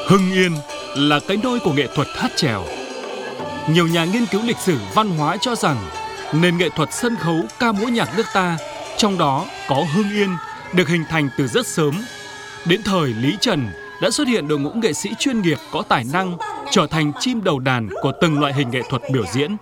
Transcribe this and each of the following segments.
Hưng Yên là cái nôi của nghệ thuật hát chèo. Nhiều nhà nghiên cứu lịch sử văn hóa cho rằng nền nghệ thuật sân khấu ca múa nhạc nước ta, trong đó có Hưng Yên, được hình thành từ rất sớm. Đến thời Lý Trần đã xuất hiện đội ngũ nghệ sĩ chuyên nghiệp có tài năng, trở thành chim đầu đàn của từng loại hình nghệ thuật biểu diễn.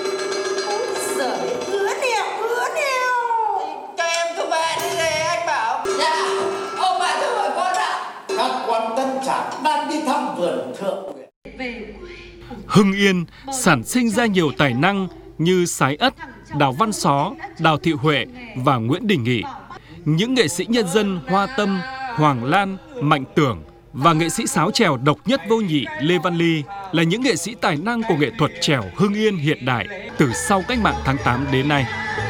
Hưng Yên sản sinh ra nhiều tài năng như Sái Ất, Đào Văn Xó, Đào Thị Huệ và Nguyễn Đình Nghị. Những nghệ sĩ nhân dân Hoa Tâm, Hoàng Lan, Mạnh Tưởng và nghệ sĩ sáo chèo độc nhất vô nhị Lê Văn Ly là những nghệ sĩ tài năng của nghệ thuật chèo Hưng Yên hiện đại từ sau cách mạng tháng 8 đến nay.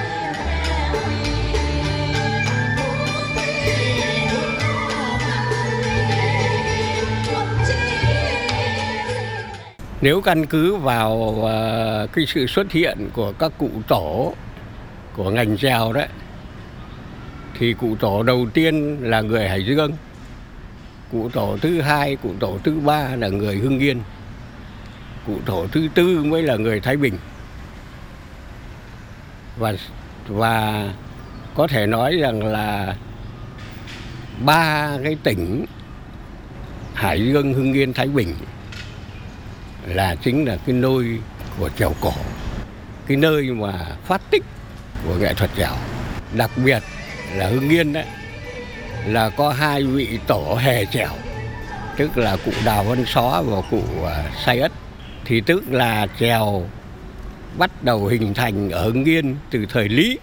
Nếu căn cứ vào cái sự xuất hiện của các cụ tổ của ngành chèo đấy, thì cụ tổ đầu tiên là người Hải Dương, cụ tổ thứ hai, cụ tổ thứ ba là người Hưng Yên, cụ tổ thứ tư mới là người Thái Bình. Và có thể nói rằng là ba cái tỉnh Hải Dương, Hưng Yên, Thái Bình chính là cái nôi của chèo cổ, cái nơi mà phát tích của nghệ thuật chèo. Đặc biệt là Hưng Yên đấy là có hai vị tổ hề chèo, tức là cụ Đào Văn Xó và cụ Sái Ất. Thì tức là chèo bắt đầu hình thành ở Hưng Yên từ thời Lý.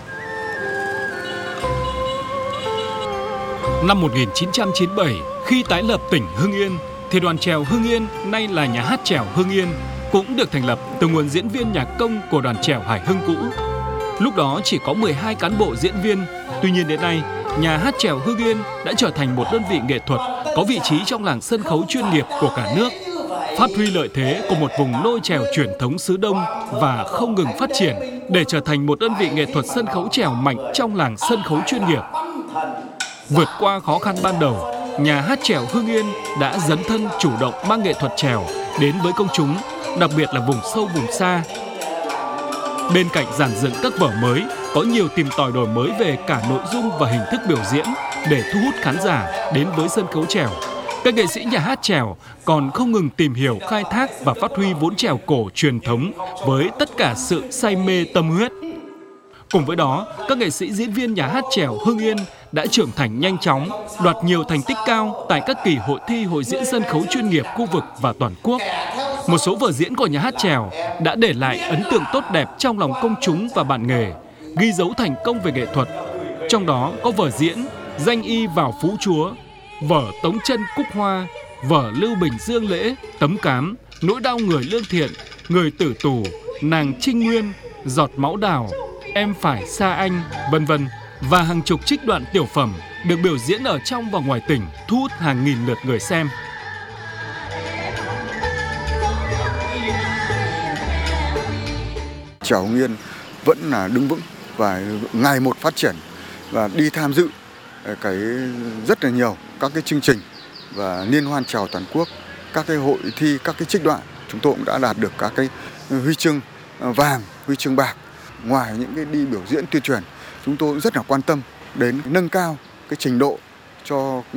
Năm 1997, khi tái lập tỉnh Hưng Yên, thì đoàn chèo Hưng Yên, nay là nhà hát chèo Hưng Yên, cũng được thành lập từ nguồn diễn viên nhạc công của đoàn chèo Hải Hưng cũ. Lúc đó chỉ có 12 cán bộ diễn viên, tuy nhiên đến nay, nhà hát chèo Hưng Yên đã trở thành một đơn vị nghệ thuật có vị trí trong làng sân khấu chuyên nghiệp của cả nước, phát huy lợi thế của một vùng nôi chèo truyền thống xứ Đông và không ngừng phát triển để trở thành một đơn vị nghệ thuật sân khấu chèo mạnh trong làng sân khấu chuyên nghiệp. Vượt qua khó khăn ban đầu, nhà hát chèo Hưng Yên đã dấn thân chủ động mang nghệ thuật chèo đến với công chúng, đặc biệt là vùng sâu vùng xa. Bên cạnh dàn dựng các vở mới, có nhiều tìm tòi đổi mới về cả nội dung và hình thức biểu diễn để thu hút khán giả đến với sân khấu chèo. Các nghệ sĩ nhà hát chèo còn không ngừng tìm hiểu, khai thác và phát huy vốn chèo cổ truyền thống với tất cả sự say mê tâm huyết. Cùng với đó, các nghệ sĩ diễn viên nhà hát chèo Hưng Yên đã trưởng thành nhanh chóng, đoạt nhiều thành tích cao tại các kỳ hội thi hội diễn sân khấu chuyên nghiệp khu vực và toàn quốc. Một số vở diễn của nhà hát chèo đã để lại ấn tượng tốt đẹp trong lòng công chúng và bạn nghề, ghi dấu thành công về nghệ thuật. Trong đó có vở diễn Danh Y vào Phú Chúa, vở Tống Chân Cúc Hoa, vở Lưu Bình Dương Lễ, Tấm Cám, Nỗi đau người lương thiện, Người tử tù, Nàng Trinh Nguyên, Giọt máu đào, Em phải xa anh, vân vân, và hàng chục trích đoạn tiểu phẩm được biểu diễn ở trong và ngoài tỉnh, thu hút hàng nghìn lượt người xem. Chèo Hưng Yên vẫn là đứng vững và ngày một phát triển và đi tham dự rất là nhiều các cái chương trình và liên hoan chèo toàn quốc, các cái hội thi, các cái trích đoạn. Chúng tôi cũng đã đạt được các cái huy chương vàng, huy chương bạc. Ngoài những cái đi biểu diễn tuyên truyền, chúng tôi cũng rất là quan tâm đến nâng cao cái trình độ cho